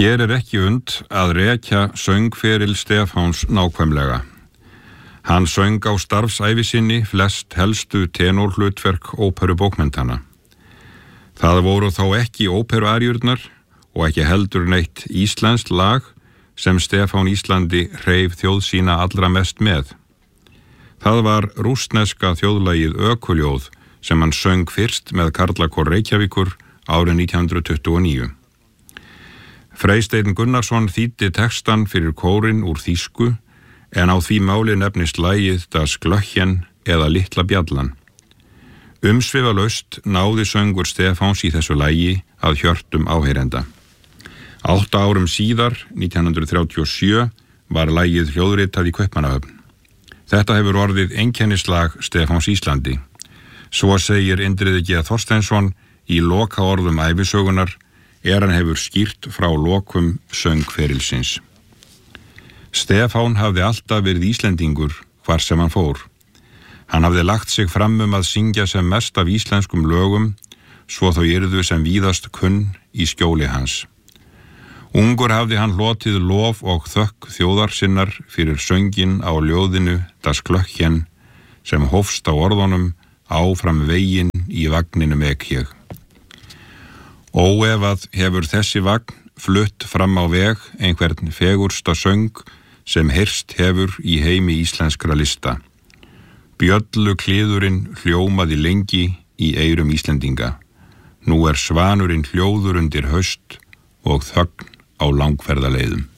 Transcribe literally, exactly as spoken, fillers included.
Hér er ekki und að rekja söngferil Stefáns nákvæmlega. Hann söng á starfsævi sinni flest helstu tenórhlutverk óperubókmenntana. Það voru þó ekki óperuarjurnar og ekki heldur neitt íslenskt lag sem Stefán Íslandi hreif þjóð sína allra mest með. Það var rússneska þjóðlagið Ökuljóð sem hann söng fyrst með Karlakór Reykjavíkur árið nítján hundruð tuttugu og níu. Freysteinn Gunnarsson þýddi textan fyrir kórinn úr þýsku en á því máli nefnist lagið Das Glöckchen eða Litla bjallan. Umsvifalaust náði söngur Stefáns í þessu lagi að hjörtum áheyrenda. Átta árum síðar, nítján hundruð þrjátíu og sjö, var lagið hljóðritað í Kaupmannahöfn. Þetta hefur orðið einkennislag Stefáns Íslandi. Svo segir Indriði G. Þorsteinsson í lokaorðum ævisögunar er hann hefur skýrt frá lokum söngferilsins. Stefán hafði alltaf verið Íslendingur hvar sem hann fór. Hann hafði lagt sig fram um að syngja sem mest af íslenskum lögum, svo þau yrðu sem víðast kunn í skjóli hans. Ungur hafði hann hlotið lof og þökk þjóðar sinnar fyrir söngin á ljóðinu Das Glöckchen sem hófst á orðunum áfram veginn í vagninum ek ég. Óefað hefur þessi vagn flutt fram á veg einhvern fegursta söng sem heyrst hefur í heimi íslenskra lista. Bjöllu kliðurinn hljómaði lengi í eyrum Íslendinga. Nú er svanurinn hljóður undir haust og þögn á langferðaleiðum.